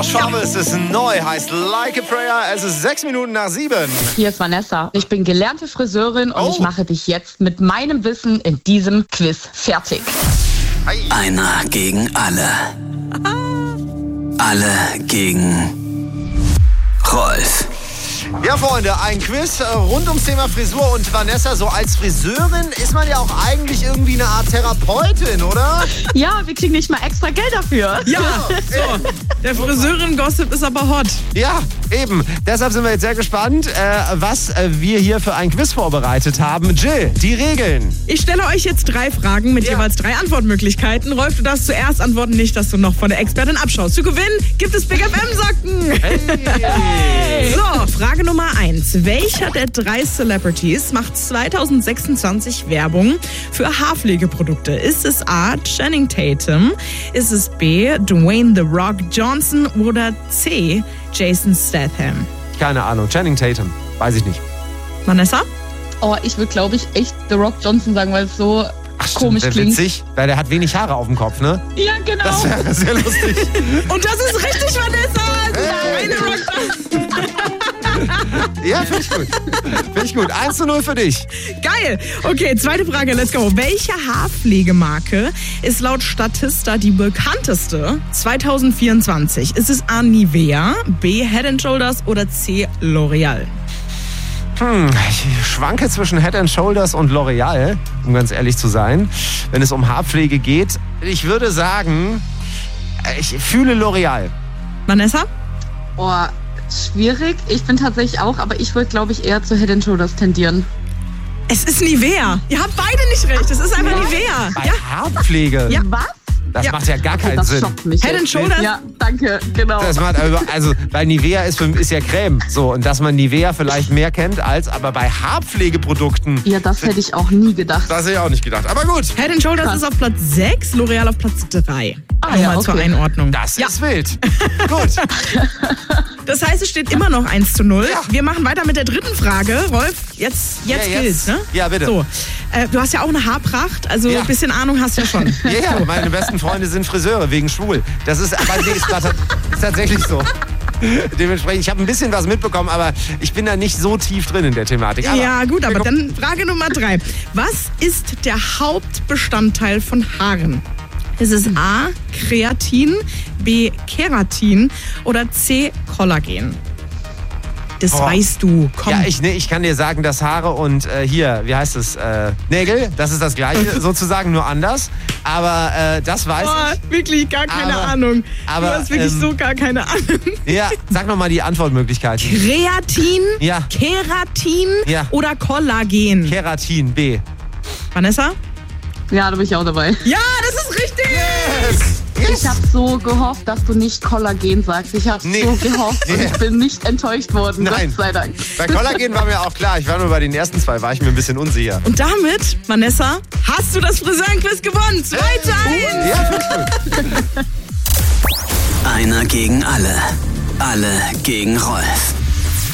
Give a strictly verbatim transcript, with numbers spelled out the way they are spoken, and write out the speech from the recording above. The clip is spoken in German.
Schwabe, es ist neu, heißt Like a Prayer. Es ist sechs Minuten nach sieben. Hier ist Vanessa. Ich bin gelernte Friseurin und Oh. ich mache dich jetzt mit meinem Wissen in diesem Quiz fertig. Ei. Einer gegen alle. Alle gegen Rolf. Ja, Freunde, ein Quiz äh, rund ums Thema Frisur. Und Vanessa, so als Friseurin ist man ja auch eigentlich irgendwie eine Art Therapeutin, oder? Ja, wir kriegen nicht mal extra Geld dafür. Ja, so. Der Friseurin-Gossip ist aber hot. Ja, eben. Deshalb sind wir jetzt sehr gespannt, äh, was äh, wir hier für ein Quiz vorbereitet haben. Jill, die Regeln. Ich stelle euch jetzt drei Fragen mit Ja. jeweils drei Antwortmöglichkeiten. Rolf, du darfst zuerst antworten, nicht, dass du noch von der Expertin abschaust. Zu gewinnen gibt es Big F M-Socken. Hey. So, Frage Nummer eins. Welcher der drei Celebrities macht zwanzig sechsundzwanzig Werbung für Haarpflegeprodukte? Ist es A. Channing Tatum? Ist es B. Dwayne The Rock Johnson? Oder C. Jason Statham? Keine Ahnung, Channing Tatum. Weiß ich nicht. Vanessa? Oh, ich würde, glaube ich, echt The Rock Johnson sagen, weil es so Ach, komisch stimmt, klingt. witzig, weil der hat wenig Haare auf dem Kopf, ne? Ja, genau. Das wäre sehr lustig. Und das ist richtig, Vanessa! Hey. Dwayne The Rock Johnson. Ja, finde ich gut. Finde ich gut. eins zu null für dich. Geil. Okay, zweite Frage, let's go. Welche Haarpflegemarke ist laut Statista die bekannteste zwanzig vierundzwanzig? Ist es A. Nivea, B. Head and Shoulders oder C. L'Oreal? Hm, ich schwanke zwischen Head and Shoulders und L'Oreal, um ganz ehrlich zu sein, wenn es um Haarpflege geht. Ich würde sagen, ich fühle L'Oreal. Vanessa? Oh, schwierig. Ich bin tatsächlich auch, aber ich würde, glaube ich, eher zu Head and Shoulders tendieren. Es ist Nivea. Ihr habt beide nicht recht. Es ist einfach Nivea. Bei Ja. Haarpflege? Ja. Was? Das Ja. macht ja gar keinen Das Sinn. schockt mich. Head and jetzt. Shoulders? Ja, danke, genau. Das macht also, also weil Nivea ist, für, ist ja Creme. So, und dass man Nivea vielleicht mehr kennt als, aber bei Haarpflegeprodukten, Ja, das hätte ich auch nie gedacht. das hätte ich auch nicht gedacht. Aber gut, Head and Shoulders ist auf Platz sechs, L'Oreal auf Platz drei. Ah, Nur ja, mal okay. zur Einordnung. das Ja. ist wild. Gut. Das heißt, es steht immer noch eins zu null. Ja. Wir machen weiter mit der dritten Frage. Rolf, jetzt, jetzt Ja, jetzt. gilt's, ne? Ja, bitte. So, äh, du hast ja auch eine Haarpracht, also Ja. ein bisschen Ahnung hast du ja schon. Ja, ja, meine besten Freunde sind Friseure, wegen schwul. Das ist, aber nee, ist, ist tatsächlich so. Dementsprechend, ich habe ein bisschen was mitbekommen, aber ich bin da nicht so tief drin in der Thematik. Aber, Ja, gut, aber dann Frage Nummer drei. Was ist der Hauptbestandteil von Haaren? Ist es A. Kreatin, B. Keratin oder C. Kollagen? Das Boah. weißt du. Komm. Ja, ich, nee, ich kann dir sagen, dass Haare und äh, hier, wie heißt es, äh, Nägel, das ist das Gleiche, sozusagen nur anders. Aber äh, das weiß Boah, wirklich gar keine Aber- Ahnung. aber, du hast wirklich ähm, so gar keine Ahnung. ich. Ja, sag nochmal die Antwortmöglichkeiten. Kreatin, Ja. Keratin Ja. oder Kollagen? Keratin, B. Vanessa? Ja, da bin ich auch dabei. Ja, das ist richtig! Ich habe so gehofft, dass du nicht Kollagen sagst. Ich habe Nee. so gehofft und Ja. ich bin nicht enttäuscht worden. Nein. Gott sei Dank. Bei Kollagen war mir auch klar, ich war nur bei den ersten zwei, war ich mir ein bisschen unsicher. Und damit, Vanessa, hast du das Friseurenquiz gewonnen. zwei zu eins. Ja, finde ich gut. Einer gegen alle. Alle gegen Rolf.